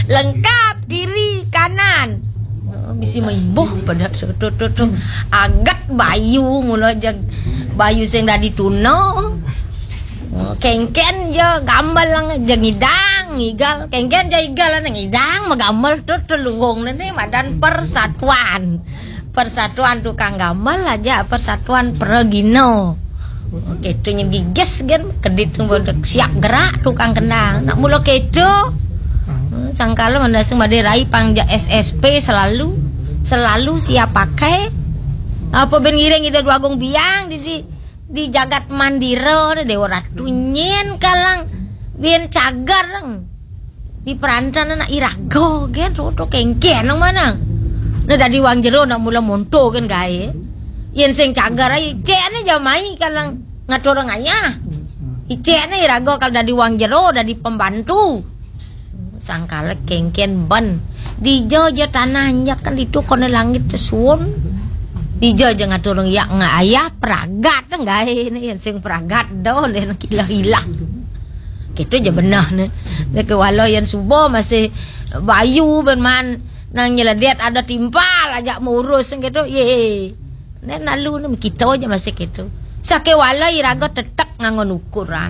lengkap kiri kanan. Bisi maimbuh pada tu agat bayu mula jag bayu sing dah dituno. Kengken je gambar lang je ngidang ngigal kengken je igal lang ngidang magambar tu telungong ni madan persatuan tukang gambar aja persatuan Pergino. Oke tu nya giges kan kedit tu siap gerak tukang kendang nak mula kedo sangkala mendaseng bade rai pangja SSP selalu siap pakai apa ben ngiring itu dua gong biang di jagat mandiro dewa ratu nyen kalang bien cagar di perantan anak irago kan roto kengken nang mana nah dari wang jero nak mula monto kan gae yen sing cagar ai cekne jamai kalang ngatur ngaya icekne irago kal dari wang jero dari pembantu sangkala kengken ban di jojo tanahnya kan itu kone langit tesuun Dijo jangan turun ya nggak ayah peragat enggak ini yang sing peragat dah le nak hilah gitu aja benar nih ke walau yang subuh masih bayu berman nang nyeledet ada timpal aja mau urus gitu ye nen lalu nih kita aja masih gitu sake walau irago tetek ngangon ukuran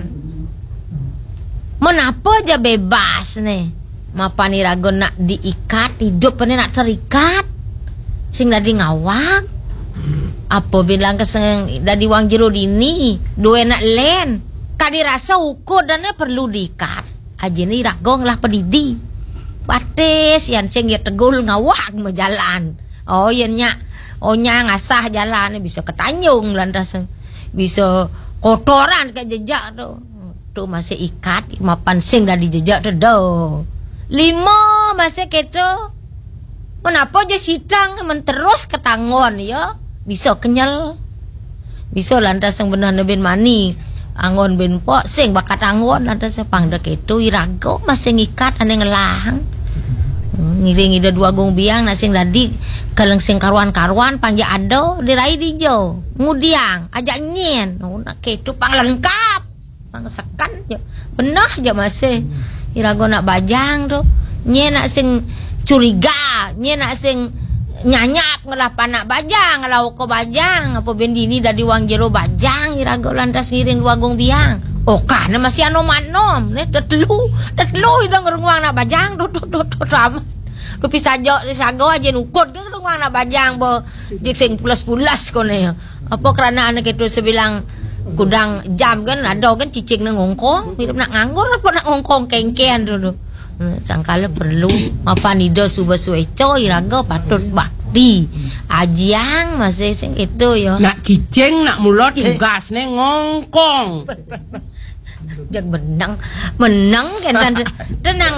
menapa aja bebas nih mapan irago nak diikat hidup nih nak terikat sing nadi ngawang apa bilang keseng dari wang jero dini dua nak len kadirasa ukur dan perlu diikat aja nih ragong lah pedidi bates yang sing ya tegul ngawak majalan oh nya ngasah jalan bisa ketanyung lantas bisa kotoran ke jejak tuh masih ikat mapan sing dah dijejak tuh 5 masih keto kenapa aja sidang menterus ketangon ya bisa kenyal bisa lantas yang benar ben mani angon ben pok sing bakat angon lantas pangdek itu irago masih ngikat ane ngelang ngiring ida dua gong biang nasing dadi kaleng sing karuan pangja ado dirai dijo ngudiang ajak nyen nak ketu pang lengkap pang sekan je benah je masih irago nak bajang tu nyen nak sing curiga nyen nak sing nyanyap ngelah panak bajang ngelau ko bajang apa bendini dari wang jero bajang irago lantas ngiring dua gong biang oh kana masih anom tetelu idang ngeruang nak bajang do amat do pisajo disago aja nukut ke ngeruang nak bajang bo jek sing pulas kone apa kerana anak itu sebilang kudang jam kan ada kan cicing nang ngongkong hidup nak nganggur apa nak ngongkong kengkean dulu sangkala perlu apa nido suba sueco irago patut bakti ajiang masih sing itu yo nak cicing nak mulot tugas ne ngongkong jak menang kan tenang